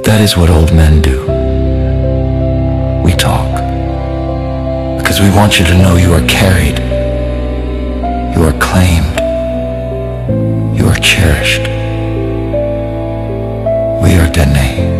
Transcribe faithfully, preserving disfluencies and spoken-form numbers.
That is what old men do. We talk. Because we want you to know you are carried. You are claimed. You are cherished. We are Dene.